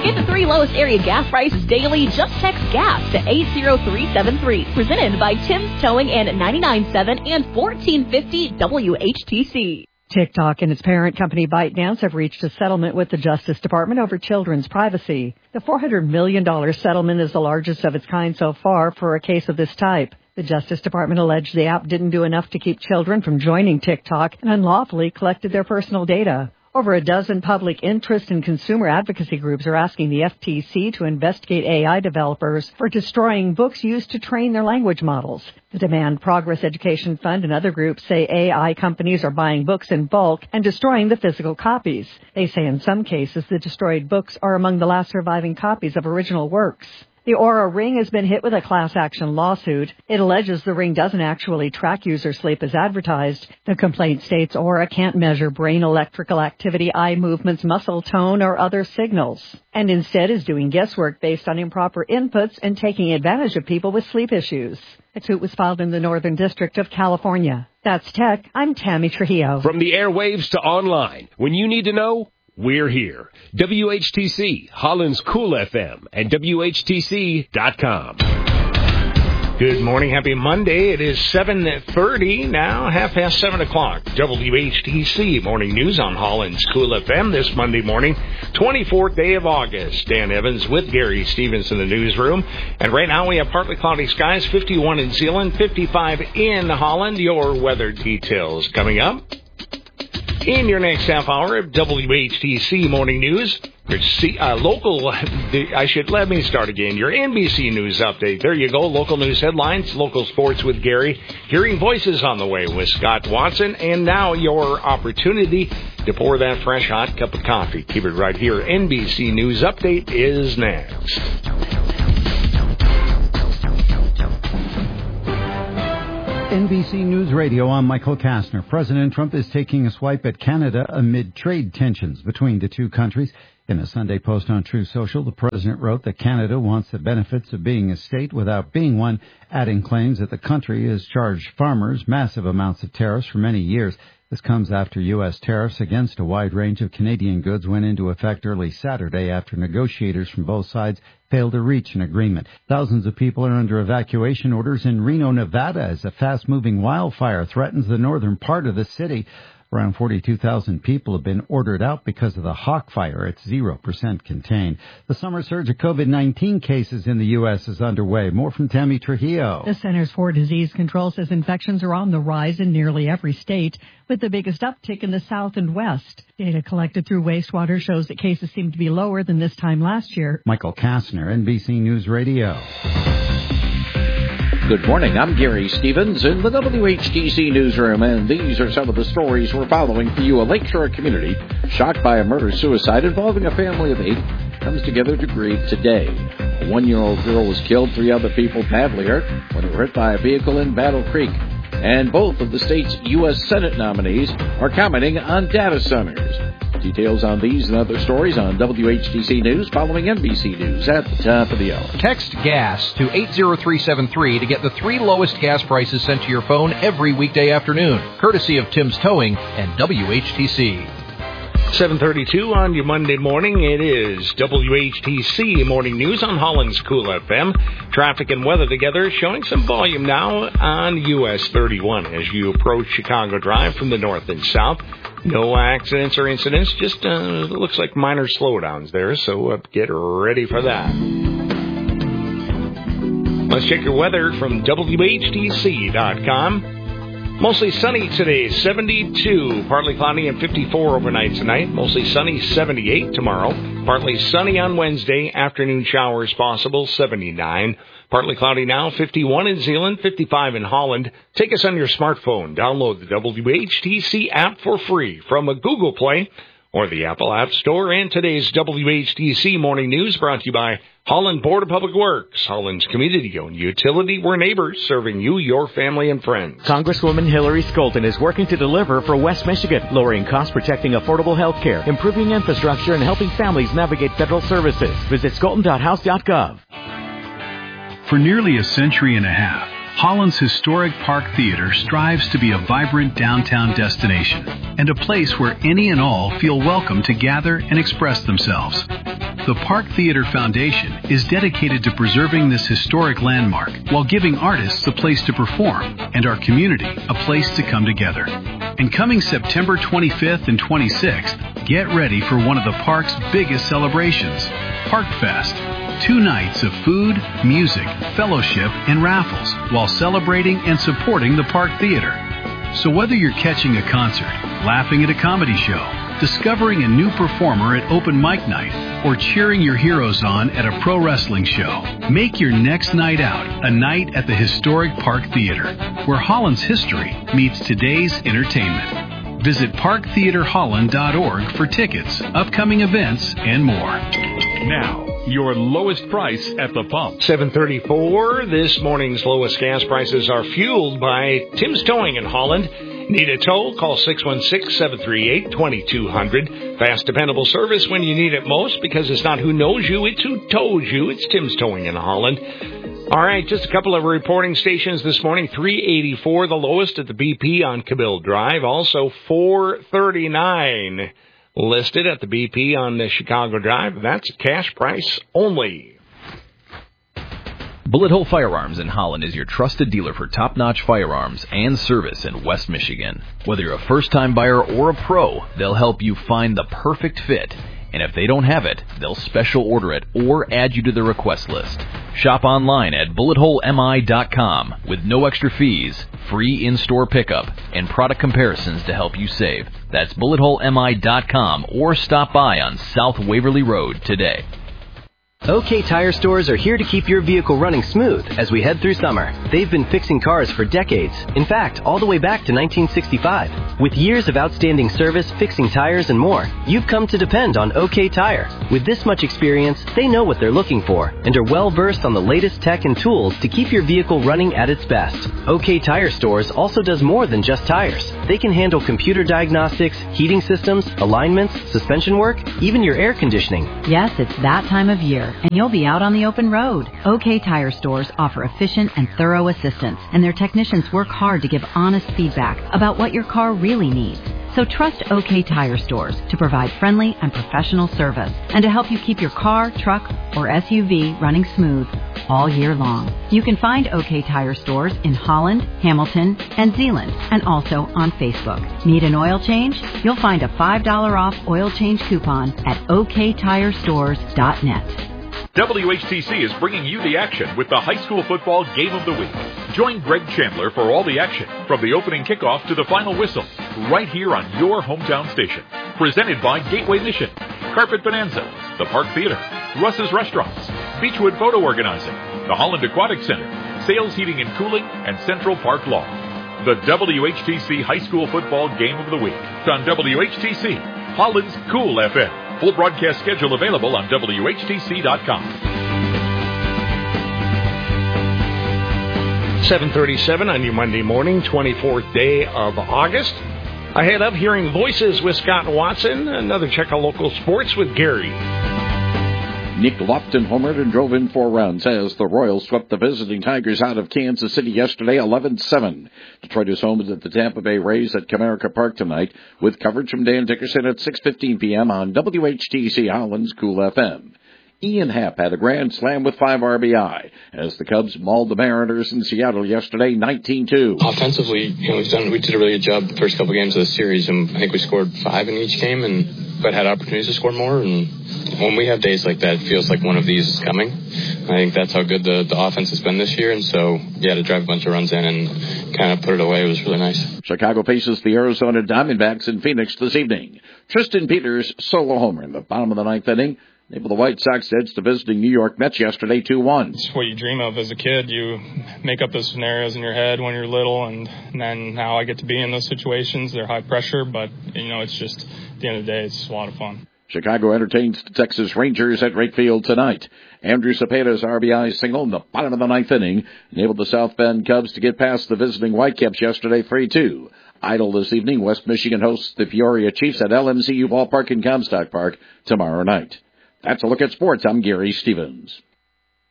Get the 3 lowest area gas prices daily. Just text GAS to 80373. Presented by Tim's Towing and 99.7 and 1450 WHTC. TikTok and its parent company ByteDance have reached a settlement with the Justice Department over children's privacy. The $400 million settlement is the largest of its kind so far for a case of this type. The Justice Department alleged the app didn't do enough to keep children from joining TikTok and unlawfully collected their personal data. Over a dozen public interest and consumer advocacy groups are asking the FTC to investigate AI developers for destroying books used to train their language models. The Demand Progress Education Fund and other groups say AI companies are buying books in bulk and destroying the physical copies. They say in some cases the destroyed books are among the last surviving copies of original works. The Oura Ring has been hit with a class action lawsuit. It alleges the ring doesn't actually track user sleep as advertised. The complaint states Oura can't measure brain electrical activity, eye movements, muscle tone, or other signals, and instead is doing guesswork based on improper inputs and taking advantage of people with sleep issues. The suit was filed in the Northern District of California. That's Tech. I'm Tammy Trujillo. From the airwaves to online, when you need to know, we're here. WHTC, Holland's Cool FM, and WHTC.com. Good morning. Happy Monday. It is 7:30 now, 7:30 o'clock. WHTC Morning News on Holland's Cool FM this Monday morning, 24th day of August. Dan Evans with Gary Stevens in the newsroom. And right now we have partly cloudy skies, 51 in Zeeland, 55 in Holland. Your weather details coming up in your next half hour of WHTC Morning News. Your let me start again. Your NBC News update. There you go. Local news headlines, local sports with Gary. Hearing voices on the way with Scott Watson. And now your opportunity to pour that fresh, hot cup of coffee. Keep it right here. NBC News update is next. NBC News Radio, I'm Michael Kastner. President Trump is taking a swipe at Canada amid trade tensions between the two countries. In a Sunday post on Truth Social, the president wrote that Canada wants the benefits of being a state without being one, adding claims that the country has charged farmers massive amounts of tariffs for many years. This comes after U.S. tariffs against a wide range of Canadian goods went into effect early Saturday after negotiators from both sides failed to reach an agreement. Thousands of people are under evacuation orders in Reno, Nevada, as a fast-moving wildfire threatens the northern part of the city. Around 42,000 people have been ordered out because of the Hawk Fire. It's 0% contained. The summer surge of COVID-19 cases in the U.S. is underway. More from Tammy Trujillo. The Centers for Disease Control says infections are on the rise in nearly every state, with the biggest uptick in the South and West. Data collected through wastewater shows that cases seem to be lower than this time last year. Michael Kastner, NBC News Radio. Good morning. I'm Gary Stevens in the WHTC newsroom, and these are some of the stories we're following for you. A Lakeshore community shocked by a murder-suicide involving a family of 8 comes together to grieve today. A 1-year-old girl was killed, 3 other people badly hurt when they were hit by a vehicle in Battle Creek. And both of the state's U.S. Senate nominees are commenting on data centers. Details on these and other stories on WHTC News following NBC News at the top of the hour. Text GAS to 80373 to get the 3 lowest gas prices sent to your phone every weekday afternoon, courtesy of Tim's Towing and WHTC. 7:32 on your Monday morning. It is WHTC Morning News on Holland's Cool FM. Traffic and weather together, showing some volume now on US 31 as you approach Chicago Drive from the north and south. No accidents or incidents, just looks like minor slowdowns there, so get ready for that. Let's check your weather from WHTC.com. Mostly sunny today, 72. Partly cloudy and 54 overnight tonight. Mostly sunny, 78 tomorrow. Partly sunny on Wednesday. Afternoon showers possible, 79. Partly cloudy now, 51 in Zeeland, 55 in Holland. Take us on your smartphone. Download the WHTC app for free from a Google Play or the Apple App Store. And today's WHTC Morning News brought to you by Holland Board of Public Works, Holland's community-owned utility. We're neighbors, serving you, your family, and friends. Congresswoman Hillary Scholten is working to deliver for West Michigan, lowering costs, protecting affordable health care, improving infrastructure, and helping families navigate federal services. Visit scholten.house.gov. For nearly a century and a half, Holland's historic Park Theater strives to be a vibrant downtown destination and a place where any and all feel welcome to gather and express themselves. The Park Theater Foundation is dedicated to preserving this historic landmark while giving artists a place to perform and our community a place to come together. And coming September 25th and 26th, get ready for one of the park's biggest celebrations, Park Fest. 2 nights of food, music, fellowship, and raffles while celebrating and supporting the Park Theater. So whether you're catching a concert, laughing at a comedy show, discovering a new performer at open mic night, or cheering your heroes on at a pro wrestling show, make your next night out a night at the historic Park Theater, where Holland's history meets today's entertainment. Visit parktheaterholland.org for tickets, upcoming events, and more. Now, your lowest price at the pump. 7:34. This morning's lowest gas prices are fueled by Tim's Towing in Holland. Need a tow? Call 616-738-2200. Fast, dependable service when you need it most, because it's not who knows you, it's who tows you. It's Tim's Towing in Holland. All right, just a couple of reporting stations this morning. 384, the lowest at the BP on Cabell Drive. Also 439 listed at the BP on the Chicago Drive. That's a cash price only. Bullet Hole Firearms in Holland is your trusted dealer for top-notch firearms and service in West Michigan. Whether you're a first-time buyer or a pro, they'll help you find the perfect fit. And if they don't have it, they'll special order it or add you to the request list. Shop online at bulletholemi.com with no extra fees, free in-store pickup, and product comparisons to help you save. That's bulletholemi.com or stop by on South Waverly Road today. OK Tire Stores are here to keep your vehicle running smooth as we head through summer. They've been fixing cars for decades. In fact, all the way back to 1965. With years of outstanding service, fixing tires, and more, you've come to depend on OK Tire. With this much experience, they know what they're looking for and are well versed on the latest tech and tools to keep your vehicle running at its best. OK Tire Stores also does more than just tires. They can handle computer diagnostics, heating systems, alignments, suspension work, even your air conditioning. Yes, it's that time of year, and you'll be out on the open road. OK Tire Stores offer efficient and thorough assistance, and their technicians work hard to give honest feedback about what your car really needs. So trust OK Tire Stores to provide friendly and professional service and to help you keep your car, truck, or SUV running smooth all year long. You can find OK Tire Stores in Holland, Hamilton, and Zeeland, and also on Facebook. Need an oil change? You'll find a $5 off oil change coupon at oktirestores.net. WHTC is bringing you the action with the high school football game of the week. Join Greg Chandler for all the action, from the opening kickoff to the final whistle, right here on your hometown station. Presented by Gateway Mission, Carpet Bonanza, the Park Theater, Russ's Restaurants, Beechwood Photo Organizing, the Holland Aquatic Center, Sales Heating and Cooling, and Central Park Law. The WHTC High School Football Game of the Week on WHTC, Holland's Cool FM. Full broadcast schedule available on WHTC.com. 7:37 on your Monday morning, 24th day of August. Ahead of Hearing Voices with Scott Watson. Another check of local sports with Gary. Nick Lofton homered and drove in 4 runs as the Royals swept the visiting Tigers out of Kansas City yesterday, 11-7. Detroit is home at the Tampa Bay Rays at Comerica Park tonight, with coverage from Dan Dickerson at 6:15 p.m. on WHTC Holland's Cool FM. Ian Happ had a grand slam with 5 RBI as the Cubs mauled the Mariners in Seattle yesterday, 19-2. Offensively, we did a really good job the first couple games of the series, and I think we scored 5 in each game, but had opportunities to score more. And when we have days like that, it feels like one of these is coming. I think that's how good the offense has been this year, and so to drive a bunch of runs in and kind of put it away was really nice. Chicago faces the Arizona Diamondbacks in Phoenix this evening. Tristan Peters solo homer in the bottom of the 9th inning. Able the White Sox edge the visiting New York Mets yesterday 2-1. It's what you dream of as a kid. You make up those scenarios in your head when you're little, and then now I get to be in those situations. They're high pressure, but it's just at the end of the day, it's a lot of fun. Chicago entertains the Texas Rangers at Wright Field tonight. Andrew Cepeda's RBI single in the bottom of the 9th inning enabled the South Bend Cubs to get past the visiting Whitecaps yesterday 3-2. Idle this evening, West Michigan hosts the Peoria Chiefs at LMCU Ballpark in Comstock Park tomorrow night. That's a look at sports. I'm Gary Stevens.